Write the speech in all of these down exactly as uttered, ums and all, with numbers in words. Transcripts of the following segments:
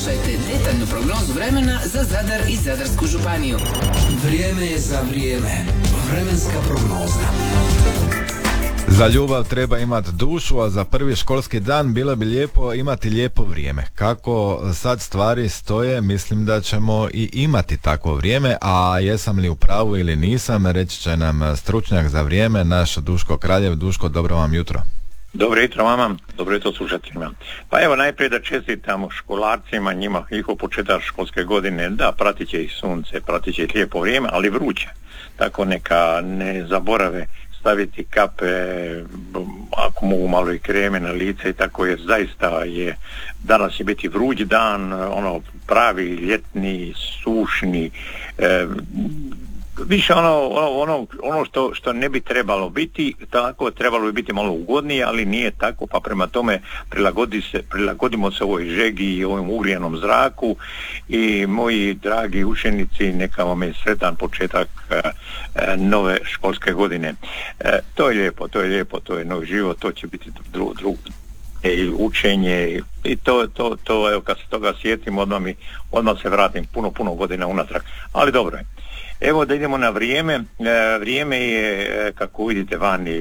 Slušajte detaljnu prognozu vremena za Zadar i Zadarsku županiju. Vrijeme je za vrijeme. Vremenska prognoza. Za ljubav treba imati dušu, a za prvi školski dan bilo bi lijepo imati lijepo vrijeme. Kako sad stvari stoje, mislim da ćemo i imati takvo vrijeme, a jesam li u pravu ili nisam, reći će nam stručnjak za vrijeme, naš Duško Kraljev. Duško, dobro vam jutro. Dobro jutro vama, dobro jutro slušateljima. Pa evo najprije da čestitamo školarcima, njima njihov početak školske godine, da pratit će ih sunce, pratit će ih lijepo vrijeme, ali vruće. Tako neka ne zaborave staviti kape, ako mogu malo i kreme na lice i tako, jer zaista je, danas će biti vruć dan, ono pravi, ljetni, sušni, e, više ono, ono, ono što, što ne bi trebalo biti, tako trebalo bi biti malo ugodnije, ali nije tako, pa prema tome prilagodi se, prilagodimo se ovoj žegi i ovom ugrijenom zraku. I moji dragi učenici, neka vam je sretan početak e, nove školske godine. E, to je lijepo, to je lijepo, to je novi život, to će biti drugo, drugo i učenje i to, to, to, evo kad se toga sjetim, odmah, mi, odmah se vratim puno, puno godina unatrag, ali dobro je. Evo da idemo na vrijeme. E, vrijeme je, kako vidite, vani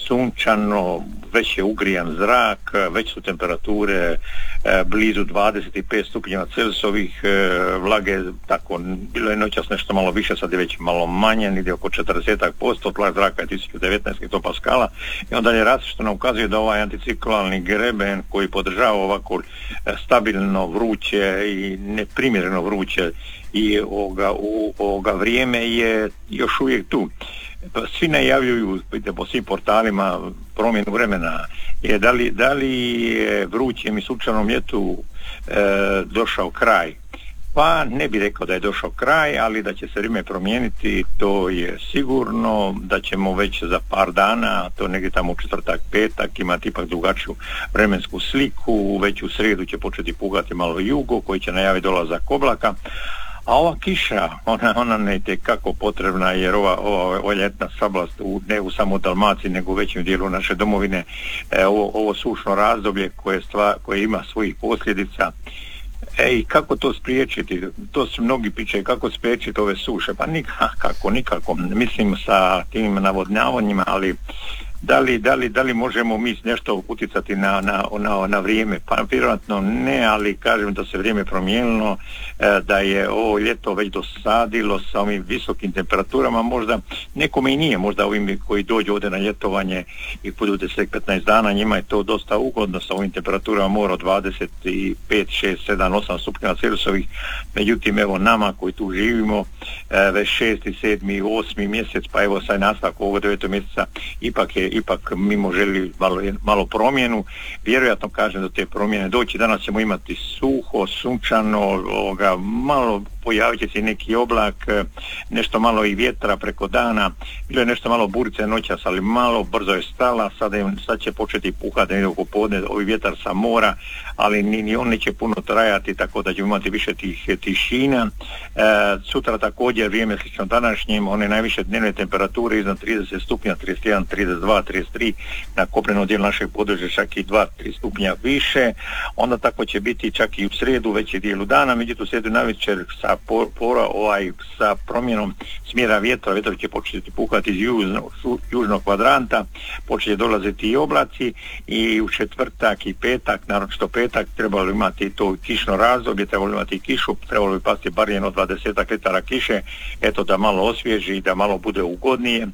sunčano, već je ugrijan zrak, već su temperature e, blizu dvadeset pet stupnjeva Celzijevih, e, vlage, tako, bilo je noćas nešto malo više, sad je već malo manje, negdje oko četrdeset posto, tlak zraka je tisuću devetnaest hektopascala i onda je rast što nam ukazuje da ovaj anticiklalni greben koji podržava ovako stabilno vruće i neprimjereno vruće i ovoga, u, ovoga vrijeme je još uvijek tu. Svi najavljuju, vidite, po svim portalima promjenu vremena. Je, da, li, da li je vrućem i sunčanom ljetu e, došao kraj? Pa ne bih rekao da je došao kraj, ali da će se vrijeme promijeniti, to je sigurno. Da ćemo već za par dana, to negdje tamo u četvrtak, petak, imati ipak drugačiju vremensku sliku. Već u srijedu će početi pugati malo jugo koji će najaviti dolazak oblaka. A ova kiša, ona, ona ne je kako potrebna, jer ova, ova, ova ljetna sablast u, ne u samo Dalmaciji nego u većem dijelu naše domovine, e, ovo, ovo sušno razdoblje koje, stva, koje ima svojih posljedica. E, i kako to spriječiti? To su mnogi pričaju, kako spriječiti ove suše. Pa nikako, nikako. Mislim sa tim navodnjavanjima, ali Da li, da li, da li možemo mi nešto utjecati na, na, na, na vrijeme? Pa vjerojatno ne, ali kažem da se vrijeme promijenilo, e, da je ovo ljeto već dosadilo sa ovim visokim temperaturama, možda nekome i nije, možda ovim koji dođu ovdje na ljetovanje i budu deset petnaest dana, njima je to dosta ugodno sa ovim temperaturama mora od dvadeset pet, šest, sedam, osam stupnjeva Celzijevih. Međutim, evo nama koji tu živimo, e, već šesti, sedmi, osmi mjesec, pa evo sad nastavak ovog devetog mjeseca, ipak je ipak mimo želi malo, malo promjenu. Vjerojatno kažem da te promjene doći. Danas ćemo imati suho, sunčano, ovoga, malo pojavit će se neki oblak, nešto malo i vjetra preko dana. Bilo je nešto malo burice noćas, ali malo brzo je stala. Sad, je, sad će početi puhati negdje oko podne, ovi vjetar sa mora, ali ni, ni on neće puno trajati, tako da ćemo imati više tih tišina. E, sutra također vrijeme slično današnjim, one najviše dnevne temperature iznad trideset stupnja, trideset jedan, trideset dva, trideset tri, na kopneno dijelu našeg područja čak i dva do tri stupnja više. Onda tako će biti čak i u srijedu, veći dijelu dana, međutim u srijedu navečer sa por, pora, ovaj, sa promjenom smjera vjetra, vjetar će početi puhati iz južnog, južnog kvadranta, početi dolaziti i oblaci i u četvrtak i petak, naročito petak, trebalo imati to kišno razdoblje, trebalo imati i kišu, trebalo bi pasti bar jedno dvadeset litara kiše, eto da malo osvježi, da malo bude ugodnije,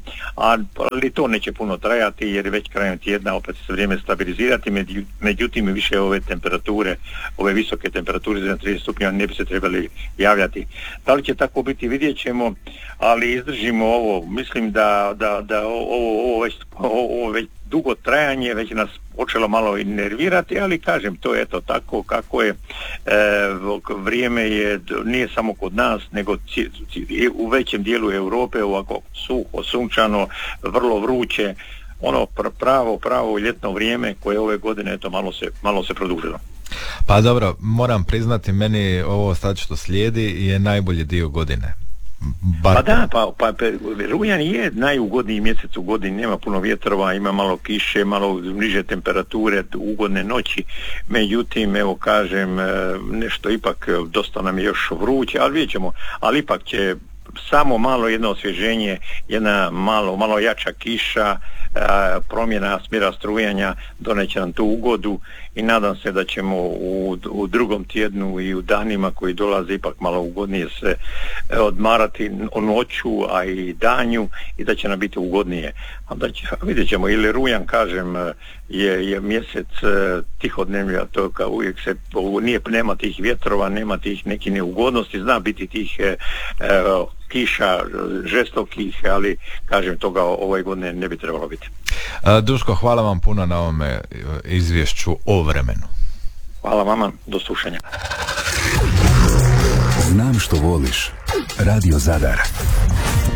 ali to neće puno trajati jer već krajem tjedna opet se vrijeme stabilizirati, međutim više ove temperature, ove visoke temperature za trideset stupnja ne bi se trebali javljati. Da li će tako biti, vidjet ćemo, ali izdržimo ovo. Mislim da, da, da ovo, ovo, već, ovo već dugo trajanje već nas počelo malo i nervirati, ali kažem, to je eto tako kako je. E, vrijeme je, nije samo kod nas, nego ci, ci, u većem dijelu Europe ovako suho, sunčano, vrlo vruće, ono pravo, pravo ljetno vrijeme koje ove godine eto malo se, malo se produžilo. Pa dobro, moram priznati, meni ovo sad što slijedi je najbolji dio godine. Bar... Pa da, pa, pa, pa rujan je najugodniji mjesec u godini, nema puno vjetrova, ima malo kiše, malo niže temperature, ugodne noći, međutim, evo kažem, nešto ipak, dosta nam je još vruće, ali vidjet ćemo, ali ipak će samo malo jedno osvježenje, jedna malo, malo jača kiša, a, promjena smjera strujanja doneće nam tu ugodu i nadam se da ćemo u, u drugom tjednu i u danima koji dolaze ipak malo ugodnije se odmarati o noću, a i danju, i da će nam biti ugodnije. A da će, vidjet ćemo, ili rujan, kažem, je, je mjesec tihodnevlja, to kao uvijek se, nije, nema tih vjetrova, nema tih nekih neugodnosti, zna biti tih e, e, kiša žestokih, ali kažem, toga ove godine ne bi trebalo biti. Duško, hvala vam puno na ovome izvješću o vremenu. Hvala vama, do slušanja. Znam što voliš. Radio Zadar.